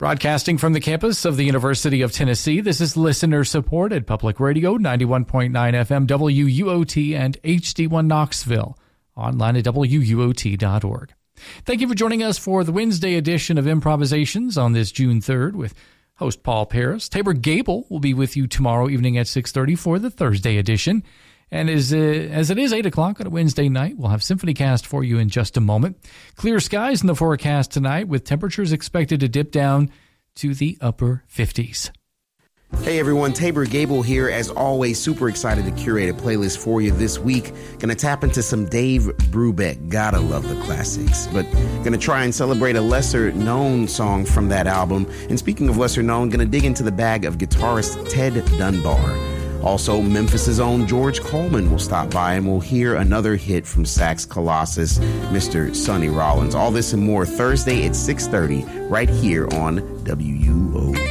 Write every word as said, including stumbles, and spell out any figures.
Broadcasting from the campus of the University of Tennessee, this is listener-supported Public Radio, ninety-one point nine F M W U O T and H D one Knoxville, online at W U O T dot org. Thank you for joining us for the Wednesday edition of Improvisations on this June third with host Paul Paris. Tabor Gable will be with you tomorrow evening at six thirty for the Thursday edition. And as, uh, as it is eight o'clock on a Wednesday night, we'll have SymphonyCast for you in just a moment. Clear skies in the forecast tonight with temperatures expected to dip down to the upper fifties. Hey everyone, Tabor Gable here. As always, super excited to curate a playlist for you this week. Gonna tap into some Dave Brubeck. Gotta love the classics. But gonna try and celebrate a lesser known song from that album. And speaking of lesser known, gonna dig into the bag of guitarist Ted Dunbar. Also, Memphis' own George Coleman will stop by and we'll hear another hit from sax colossus, Mister Sonny Rollins. All this and more Thursday at six thirty right here on W U O T.